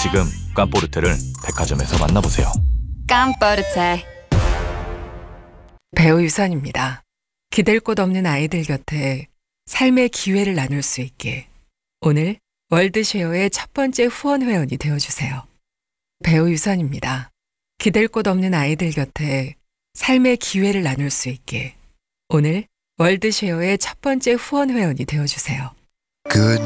지금 깜포르테를 백화점에서 만나보세요. 깜빠르테. 배우 유선입니다. 기댈 곳 없는 아이들 곁에 삶의 기회를 나눌 수 있게 오늘 월드쉐어의 첫 번째 후원 회원이 되어주세요. 배우 유선입니다. 기댈 곳 없는 아이들 곁에 삶의 기회를 나눌 수 있게 오늘 월드쉐어의 첫 번째 후원 회원이 되어주세요. Good